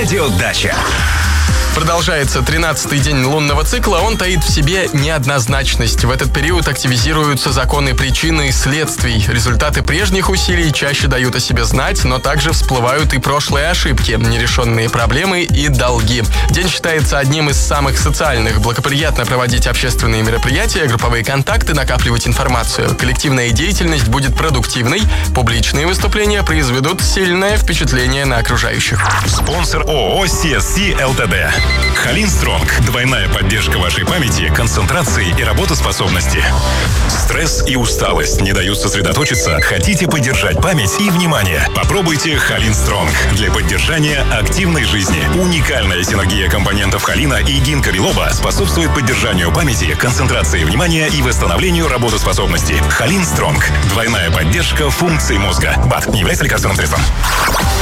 Радио Дача. Продолжается 13-й день лунного цикла, он таит в себе неоднозначность. В этот период активизируются законы причины и следствий. Результаты прежних усилий чаще дают о себе знать, но также всплывают и прошлые ошибки, нерешенные проблемы и долги. День считается одним из самых социальных. Благоприятно проводить общественные мероприятия, групповые контакты, накапливать информацию. Коллективная деятельность будет продуктивной, публичные выступления произведут сильное впечатление на окружающих. Спонсор ООО CSC ЛТД. Халин Стронг. Двойная поддержка вашей памяти, концентрации и работоспособности. Стресс и усталость не дают сосредоточиться? Хотите поддержать память и внимание? Попробуйте Халин Стронг для поддержания активной жизни. Уникальная синергия компонентов халина и гинка билоба способствует поддержанию памяти, концентрации внимания и восстановлению работоспособности. Халин Стронг. Двойная поддержка функций мозга. БАД не является лекарственным средством.